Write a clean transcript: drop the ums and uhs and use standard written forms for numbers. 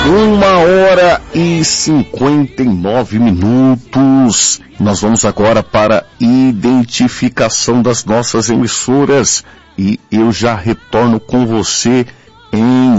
1h59. Nós vamos agora para identificação das nossas emissoras e eu já retorno com você em